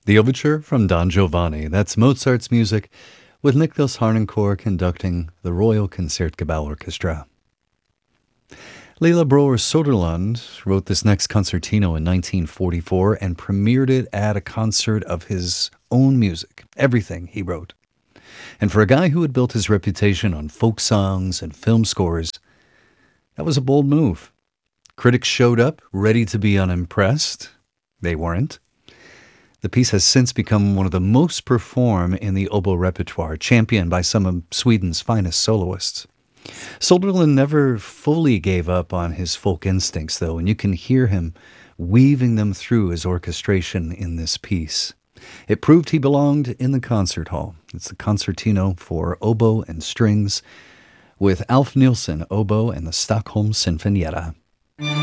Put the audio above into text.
The overture from Don Giovanni. That's Mozart's music with Nicholas Harnoncourt conducting the Royal Concertgebouw Orchestra. Leila Brouwer-Soderlund wrote this next concertino in 1944 and premiered it at a concert of his own music, everything he wrote. And for a guy who had built his reputation on folk songs and film scores, that was a bold move. Critics showed up ready to be unimpressed. They weren't. The piece has since become one of the most performed in the oboe repertoire, championed by some of Sweden's finest soloists. Soderlund never fully gave up on his folk instincts, though, and you can hear him weaving them through his orchestration in this piece. It proved he belonged in the concert hall. It's the concertino for oboe and strings with Alf Nilsson oboe and the Stockholm Sinfonietta.